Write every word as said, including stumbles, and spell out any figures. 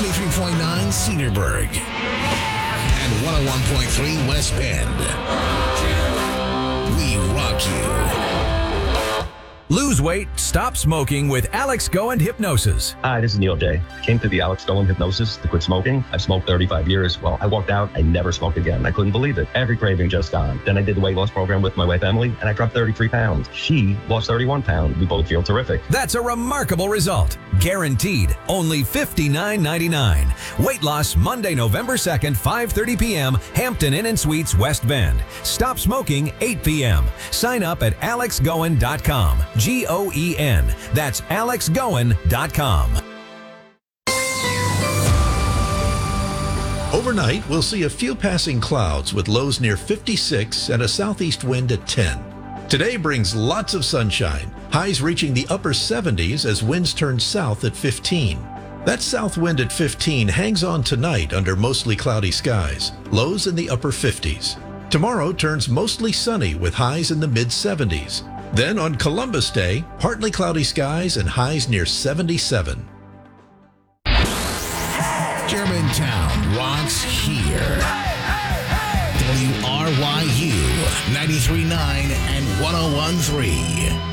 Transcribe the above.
ninety-three point nine Cedarburg, and one oh one point three West Bend. We rock you. Lose weight, stop smoking with Alex Goen Hypnosis. Hi, this is Neil J. Came to the Alex Goen Hypnosis to quit smoking. I've smoked thirty-five years. Well, I walked out. I never smoked again. I couldn't believe it. Every craving just gone. Then I did the weight loss program with my wife, Emily, and I dropped thirty-three pounds. She lost thirty-one pounds. We both feel terrific. That's a remarkable result. Guaranteed. Only fifty-nine ninety-nine. Weight loss Monday, November second, five thirty p.m. Hampton Inn and Suites, West Bend. Stop smoking, eight p.m. Sign up at alex goen dot com. G O E N. That's alex goen dot com. Overnight, we'll see a few passing clouds with lows near fifty-six and a southeast wind at ten. Today brings lots of sunshine, highs reaching the upper seventies as winds turn south at fifteen. That south wind at fifteen hangs on tonight under mostly cloudy skies, lows in the upper fifties. Tomorrow turns mostly sunny with highs in the mid seventies. Then on Columbus Day, partly cloudy skies and highs near seventy-seven. Germantown rocks here. W R Y U ninety-three point nine and one oh one point three.